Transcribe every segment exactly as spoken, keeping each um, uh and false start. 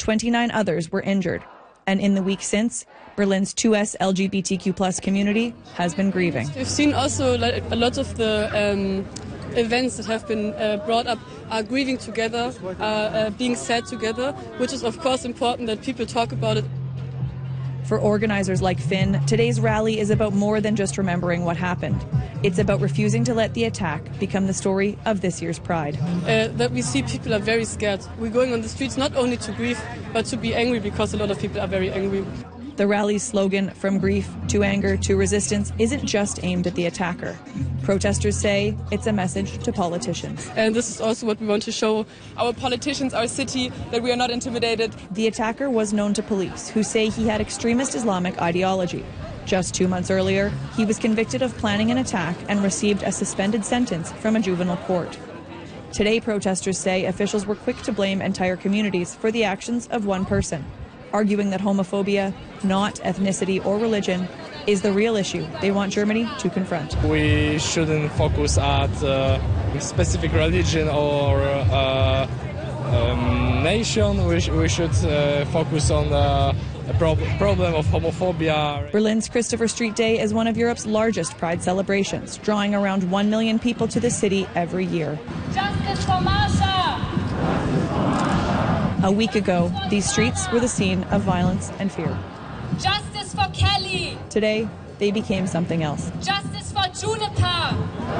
twenty-nine others were injured. And in the week since, Berlin's two S L G B T Q plus community has been grieving. We've seen also like, a lot of the um, events that have been uh, brought up are grieving together, uh, uh, being sad together, which is of course important that people talk about it. For organizers like Finn, today's rally is about more than just remembering what happened. It's about refusing to let the attack become the story of this year's Pride. Uh, that we see people are very scared. We're going on the streets not only to grieve, but to be angry, because a lot of people are very angry. The rally's slogan, "From grief to anger to resistance," isn't just aimed at the attacker. Protesters say it's a message to politicians. And this is also what we want to show our politicians, our city, that we are not intimidated. The attacker was known to police, who say he had extremist Islamic ideology. Just two months earlier, he was convicted of planning an attack and received a suspended sentence from a juvenile court. Today, protesters say officials were quick to blame entire communities for the actions of one person, arguing that homophobia, not ethnicity or religion, is the real issue they want Germany to confront. We shouldn't focus at uh, specific religion or uh, um, nation. We, sh we should uh, focus on the prob problem of homophobia. Berlin's Christopher Street Day is one of Europe's largest Pride celebrations, drawing around one million people to the city every year. Justice for Marsha! A week ago, these streets were the scene of violence and fear. Justice for Kelly! Today, they became something else. Justice for Juniper!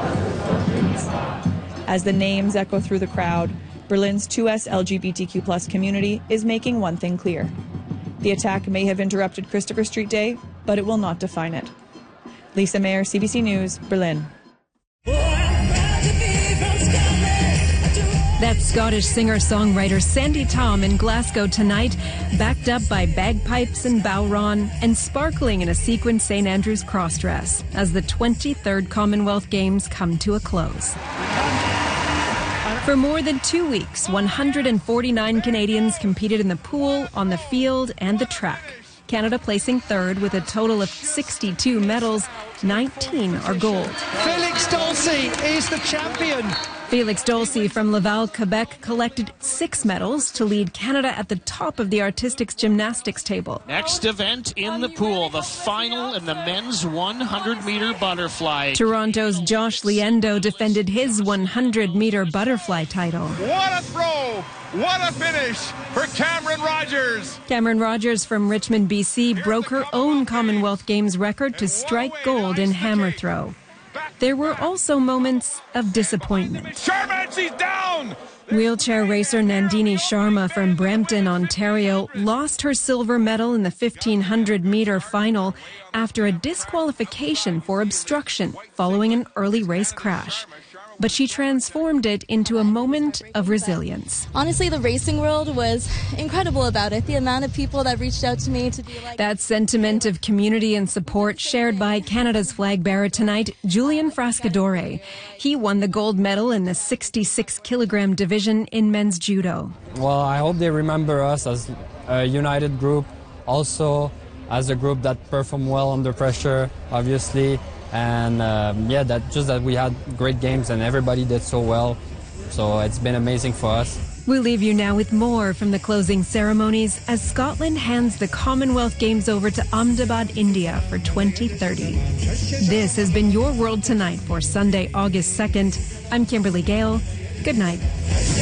As the names echo through the crowd, Berlin's two S L G B T Q plus community is making one thing clear. The attack may have interrupted Christopher Street Day, but it will not define it. Lisa Mayer, C B C News, Berlin. That's Scottish singer-songwriter Sandy Tom in Glasgow tonight, backed up by bagpipes and bowron and sparkling in a sequined Saint Andrew's cross-dress as the twenty-third Commonwealth Games come to a close. For more than two weeks, one hundred forty-nine Canadians competed in the pool, on the field and the track. Canada placing third with a total of sixty-two medals, nineteen are gold. Felix Dulcie is the champion. Felix Dulcie from Laval, Quebec collected six medals to lead Canada at the top of the artistic gymnastics table. Next event in the pool, the final in the men's one hundred meter butterfly. Toronto's Josh Liendo defended his one hundred meter butterfly title. What a throw! What a finish for Cameron Rogers! Cameron Rogers from Richmond, B C broke her own Commonwealth Games record to strike gold in hammer throw. There were also moments of disappointment. Sherman, she's down! Wheelchair racer Nandini Sharma from Brampton, Ontario, lost her silver medal in the fifteen hundred meter final after a disqualification for obstruction following an early race crash. But she transformed it into a moment of resilience. Honestly, the racing world was incredible about it. The amount of people that reached out to me to be like... That sentiment of community and support shared by Canada's flag bearer tonight, Julian Frascadore. He won the gold medal in the sixty-six kilogram division in men's judo. Well, I hope they remember us as a united group, also as a group that performed well under pressure, obviously. And um, yeah, that just that we had great games and everybody did so well. So it's been amazing for us. We'll leave you now with more from the closing ceremonies as Scotland hands the Commonwealth Games over to Ahmedabad, India for twenty thirty. This has been Your World Tonight for Sunday, August second. I'm Kimberly Gale. Good night.